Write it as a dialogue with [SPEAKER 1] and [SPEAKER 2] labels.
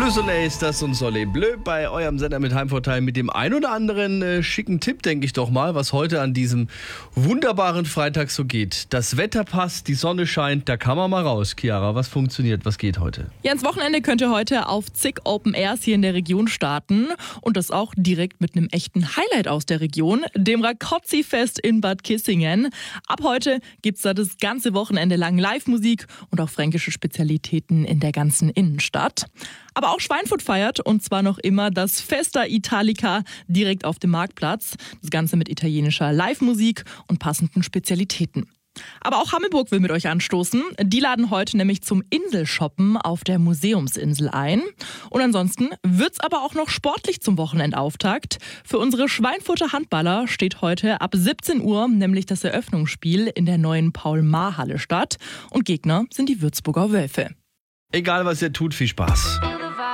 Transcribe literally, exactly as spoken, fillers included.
[SPEAKER 1] Le Soleil ist das und Soleil Bleu bei eurem Sender mit Heimvorteil mit dem ein oder anderen äh, schicken Tipp, denke ich doch mal, was heute an diesem wunderbaren Freitag so geht. Das Wetter passt, die Sonne scheint, da kann man mal raus. Chiara, was funktioniert, was geht heute?
[SPEAKER 2] Ja, ins Wochenende könnt ihr heute auf zig Open Airs hier in der Region starten und das auch direkt mit einem echten Highlight aus der Region, dem Rakotzi-Fest in Bad Kissingen. Ab heute gibt's da das ganze Wochenende lang Live-Musik und auch fränkische Spezialitäten in der ganzen Innenstadt. Aber auch Schweinfurt feiert, und zwar noch immer das Festa Italica direkt auf dem Marktplatz. Das Ganze mit italienischer Live-Musik und passenden Spezialitäten. Aber auch Hammelburg will mit euch anstoßen. Die laden heute nämlich zum Inselshoppen auf der Museumsinsel ein. Und ansonsten wird's aber auch noch sportlich zum Wochenendauftakt. Für unsere Schweinfurter Handballer steht heute ab siebzehn Uhr nämlich das Eröffnungsspiel in der neuen Paul-Maar-Halle statt. Und Gegner sind die Würzburger Wölfe.
[SPEAKER 1] Egal was ihr tut, viel Spaß.